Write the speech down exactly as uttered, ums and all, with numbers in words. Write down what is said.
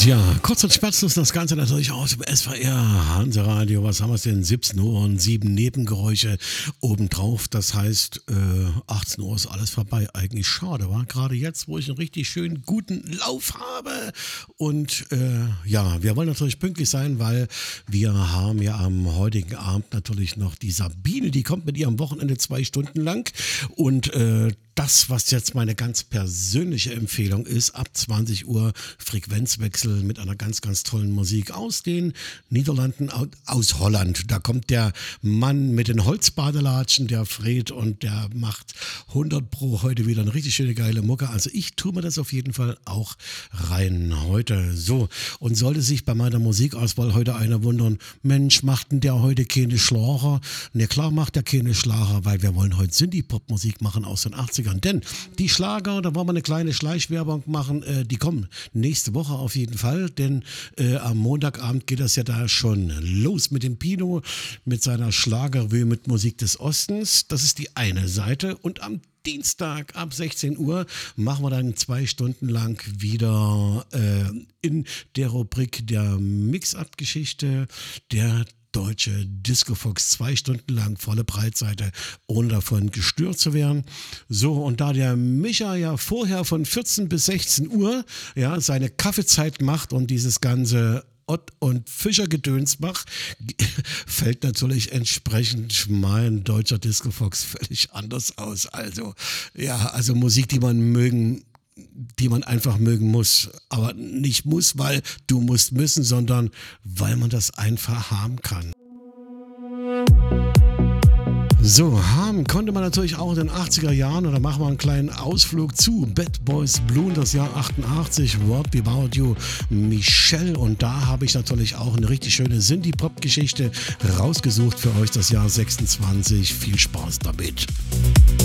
Ja, kurz und schmerzlos das Ganze natürlich aus dem S V R Hansa-Radio. Was haben wir denn? siebzehn Uhr und sieben Nebengeräusche obendrauf. Das heißt, äh, achtzehn Uhr ist alles vorbei. Eigentlich schade, war gerade jetzt, wo ich einen richtig schönen guten Lauf habe. Und äh, ja, wir wollen natürlich pünktlich sein, weil wir haben ja am heutigen Abend natürlich noch die Sabine, die kommt mit ihrem Wochenende zwei Stunden lang. Und äh, das, was jetzt meine ganz persönliche Empfehlung ist, ab zwanzig Uhr Frequenzwechsel mit einer ganz, ganz tollen Musik aus den Niederlanden, aus Holland. Da kommt der Mann mit den Holzbadelatschen, der Fred, und der macht hundert pro heute wieder eine richtig schöne, geile Mucke. Also ich tue mir das auf jeden Fall auch rein heute. So, und sollte sich bei meiner Musikauswahl heute einer wundern, Mensch, macht denn der heute keine Schlager? Ne, klar macht er keine Schlager, weil wir wollen heute Synthie-Pop-Musik machen aus den achtzigern. Denn die Schlager, da wollen wir eine kleine Schleichwerbung machen, äh, die kommen nächste Woche auf jeden Fall, denn äh, am Montagabend geht das ja da schon los mit dem Pino, mit seiner Schlagerrevue mit Musik des Ostens. Das ist die eine Seite, und am Dienstag ab sechzehn Uhr machen wir dann zwei Stunden lang wieder äh, in der Rubrik der Mix-Up-Geschichte der Deutsche Discofox, zwei Stunden lang volle Breitseite, ohne davon gestört zu werden. So, und da der Micha ja vorher von vierzehn bis sechzehn Uhr ja seine Kaffeezeit macht und dieses ganze Ott- und Fischergedöns macht, fällt natürlich entsprechend mein deutscher Discofox völlig anders aus. Also, ja, also Musik, die man mögen die man einfach mögen muss, aber nicht muss, weil du musst müssen, sondern weil man das einfach haben kann. So, haben konnte man natürlich auch in den achtziger Jahren, und da machen wir einen kleinen Ausflug zu Bad Boys Blue, das Jahr achtundachtzig, What About You, Michelle, und da habe ich natürlich auch eine richtig schöne Synthie-Pop-Geschichte rausgesucht für euch, das Jahr sechsundzwanzig. Viel Spaß damit.